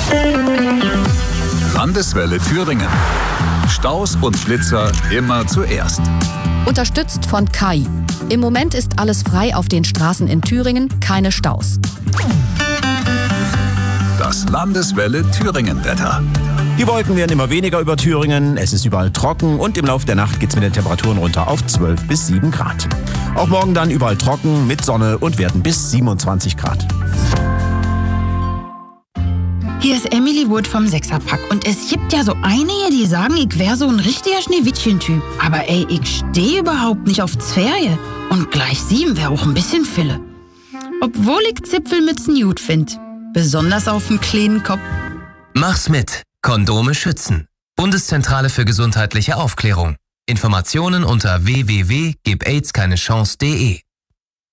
Landeswelle Thüringen. Staus und Flitzer immer zuerst. Unterstützt von Kai. Im Moment ist alles frei auf den Straßen in Thüringen, keine Staus. Das Landeswelle Thüringen-Wetter. Die Wolken werden immer weniger über Thüringen, es ist überall trocken und im Laufe der Nacht geht es mit den Temperaturen runter auf 12 bis 7 Grad. Auch morgen dann überall trocken, mit Sonne und werden bis 27 Grad. Hier ist Emily Wood vom Sechserpack und es gibt ja so einige, die sagen, ich wäre so ein richtiger Schneewittchen-Typ. Aber ey, ich stehe überhaupt nicht auf Zwerge. Und gleich 7 wäre auch ein bisschen Fille. Obwohl ich Zipfelmützen gut finde. Besonders auf dem kleinen Kopf. Mach's mit. Kondome schützen. Bundeszentrale für gesundheitliche Aufklärung. Informationen unter www.gebaidskeinechance.de